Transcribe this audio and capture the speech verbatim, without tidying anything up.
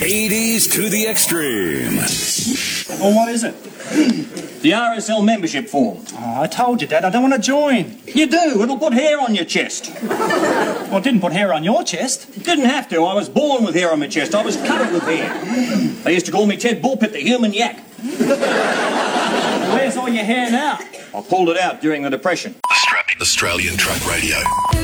eighties to the extreme. Well, what is it? The R S L membership form. Oh, I told you, Dad, I don't want to join. You do. It'll put hair on your chest. Well, it didn't put hair on your chest. It didn't have to. I was born with hair on my chest. I was covered with hair. They used to call me Ted Bullpit, the human yak. Where's all your hair now? I pulled it out during the Depression. Australian Truck Radio.